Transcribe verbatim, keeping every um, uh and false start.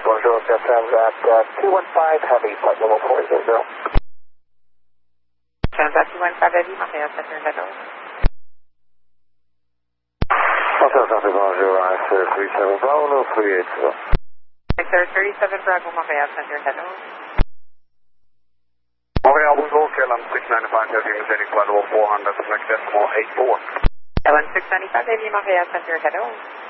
Bonjour, Jeff at uh, two one five Heavy, flight level four zero. Transat two one five Heavy, Montreal Center, hello. Montreal Center, bonjour, I S R three seven Bravo, three eight zero. I S R thirty-seven Bravo, Montreal Center, hello. Montreal, bonjour, K L M six ninety-five Heavy, maintaining flight level four hundred, next decimal eight four. L M six ninety-five Heavy, Montreal Center, hello.